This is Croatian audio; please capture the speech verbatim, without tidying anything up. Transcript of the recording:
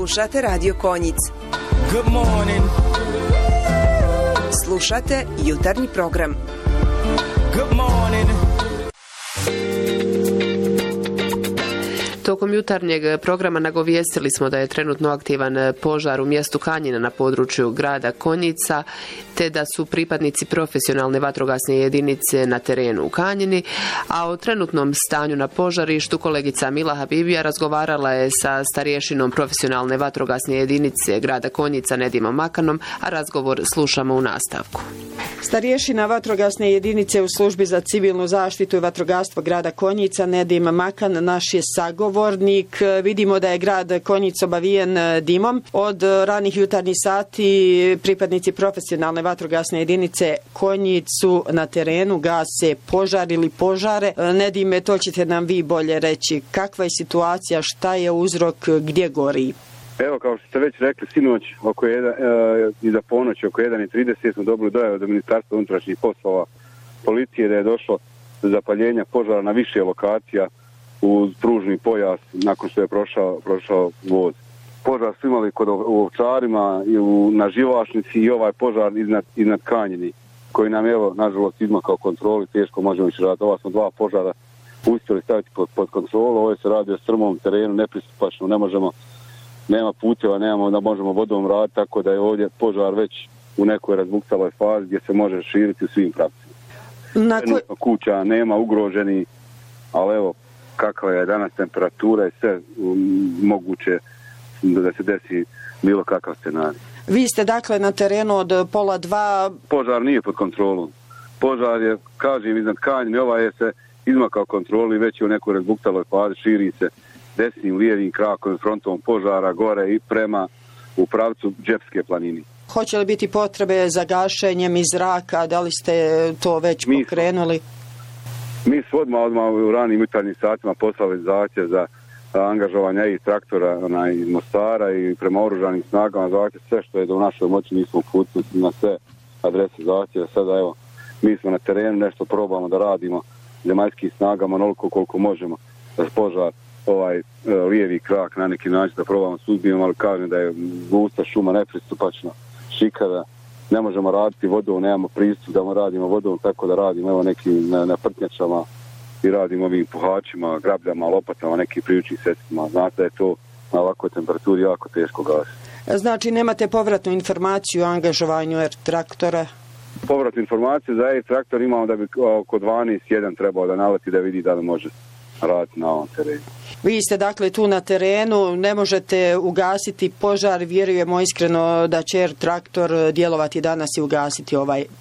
Slušate Radio Konjic. Good morning. Slušate jutarnji program. Good morning. Tokom jutarnjeg programa nagovijestili smo da je trenutno aktivan požar u mjestu Kanjina na području grada Konjica, te da su pripadnici profesionalne vatrogasne jedinice na terenu u Kanjini, a o trenutnom stanju na požarištu kolegica Mila Habibija razgovarala je sa starješinom profesionalne vatrogasne jedinice grada Konjica Nedimom Makanom, a razgovor slušamo u nastavku. Starješina vatrogasne jedinice u službi za civilnu zaštitu i vatrogastvo grada Konjica Nedim Makan naš je sagovornik. Vidimo da je grad Konjic obavijen dimom. Od ranih jutarnjih sati pripadnici profesionalne vatrogasne jedinice Konjicu na terenu gase požar ili požare. Nedime, to ćete nam vi bolje reći. Kakva je situacija, šta je uzrok, gdje gori? Evo, kao što ste već rekli, sinoć oko jedan, e, iza ponoći oko jedan i trideset smo dobili dojavu od Ministarstva unutrašnjih poslova policije da je došlo do zapaljenja požara na više lokacija uz pružni pojas nakon što je prošao, prošao voz. Požar su imali kod u Ovčarima, i u, na Živašnici i ovaj požar iznad, iznad Kanjini, koji nam evo, nažalost, izmakao kontroli, teško možemo ići raditi. Ova smo dva požara uspjeli staviti pod, pod kontrolu, ovo se radi o strmom terenu, nepristupačno, ne možemo nema puteva, nemamo da možemo vodom raditi, tako da je ovdje požar već u nekoj razbuktaloj fazi gdje se može širiti u svim pravcima. Nakon... Kuća nema ugroženi, ali evo, kakva je danas temperatura i sve um, moguće da se desi bilo kakav scenarij. Vi ste dakle na terenu od pola dva... Požar nije pod kontrolom. Požar je, kažem, iznad Kanjine, ovaj je se izmakao kontroli, već je u nekoj razbuktaloj fazi, širi se desnim, lijevim krakom, frontom požara, gore i prema u pravcu Džepske planini. Hoće li biti potrebe za gašenjem iz zraka? Da li ste to već mi pokrenuli? Smo, mi smo odmah, odmah u ranim jutarnjim satima poslali zahtjev za angažovanje i traktora onaj, iz Mostara i prema oružanim snagama zahtjev, sve što je do našoj moći mi smo uputili na sve adrese zahtjeva. Sada evo, mi smo na terenu, nešto probamo da radimo zemaljskim snagama, onoliko koliko možemo da požar ovaj e, lijevi krak na neki način da probamo suzbijemo, ali kažem da je gusta šuma nepristupačna, šikara, ne možemo raditi vodom, nemamo pristup da radimo vodom, tako da radimo evo nekim na, na prtnjačama i radimo ovim puhačima, grabljama, lopatama, nekim priučnim sredstvima. Znate da je to na ovakvoj temperaturi jako teško gasiti. Znači nemate povratnu informaciju o angažovanju traktora? Povratnu informaciju za e-traktor imamo da bi oko dvanaest jedan trebao da naleti da vidi da li može raditi na ovom terenu. Vi ste dakle tu na terenu, ne možete ugasiti požar, vjerujemo iskreno da će traktor djelovati danas i ugasiti ovaj